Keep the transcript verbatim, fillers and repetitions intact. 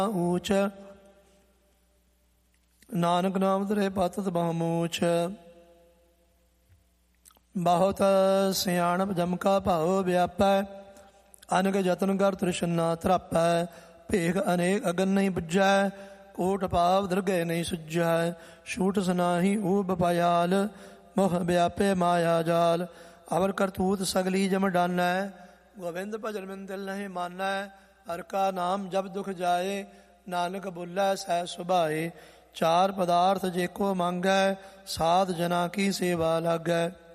ਊਚ ਨਾਨਕ ਨਾਮ ਧਰੇ ਪਤਿਤ ਬਹੁਮੂਛ। ਬਹੁਤ ਸਿਆਣਪ ਜਮ ਕਾ ਭਾਉ ਵਿਆਪੈ ਅਨਕ ਜਤਨ ਕਰ ਤ੍ਰਿਸ਼ਨਾ ਤਰਾਪੈ। ਭੇਖ ਅਨੇਕ ਅਗਨ ਨਹੀਂ ਬੁੱਝੈ ਕੋਟ ਪਾਵ ਦਰਗਹਿ ਨਹੀਂ ਸੁਝੈ। ਛੂਟ ਸੁਨਾਹੀ ਊਬ ਪਯਾਲ ਮੁਖ ਵਿਆਪੇ ਮਾਇਆ ਜਾਲ। ਅਵਰ ਕਰਤੂਤ ਸਗਲੀ ਜਮ ਡਾਨੈ ਗੋਬਿੰਦ ਭਜਨ ਬਿਨ ਦਿਲ ਨਹੀਂ ਮਾਨੈ। ਹਰਿ ਕਾ ਨਾਮ ਜਬ ਦੁਖ ਜਾਏ ਨਾਨਕ ਬੋਲੇ ਸਹਿ ਸੁਭਾਏ। ਚਾਰ ਪਦਾਰਥ ਜੇ ਕੋ ਮੰਗੈ ਸਾਧ ਜਨਾ ਕੀ ਸੇਵਾ ਲਾਗੈ।